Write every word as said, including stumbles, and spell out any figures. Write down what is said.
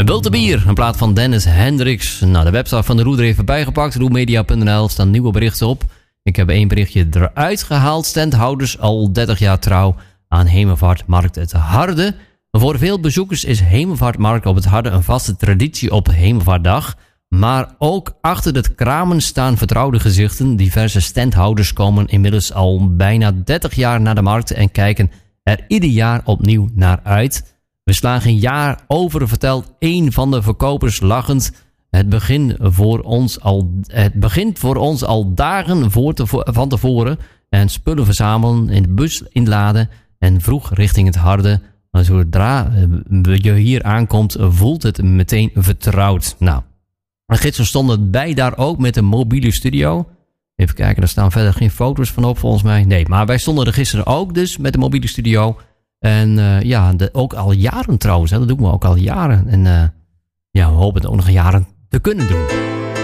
Een Bulte Bier, een plaat van Dennis Hendricks. Nou, de website van de Roe er even bijgepakt. roemedia punt n l staan nieuwe berichten op. Ik heb één berichtje eruit gehaald. Standhouders al dertig jaar trouw aan Hemelvaartmarkt Het Harde. Voor veel bezoekers is Hemelvaartmarkt op Het Harde een vaste traditie op Hemelvaartdag. Maar ook achter de kramen staan vertrouwde gezichten. Diverse standhouders komen inmiddels al bijna dertig jaar naar de markt en kijken er ieder jaar opnieuw naar uit. We slagen een jaar over, vertelt een van de verkopers lachend. Het, begin voor ons al, het begint voor ons al dagen voor te, van tevoren. En spullen verzamelen, in de bus inladen en vroeg richting Het Harde. Maar zodra je hier aankomt, voelt het meteen vertrouwd. Nou, de gidsen stonden bij daar ook met een mobiele studio. Even kijken, daar staan verder geen foto's van op volgens mij. Nee, maar wij stonden er gisteren ook dus met de mobiele studio. En uh, ja, de, ook al jaren trouwens. Hè, dat doen we ook al jaren. En uh, ja, we hopen het ook nog jaren te kunnen doen.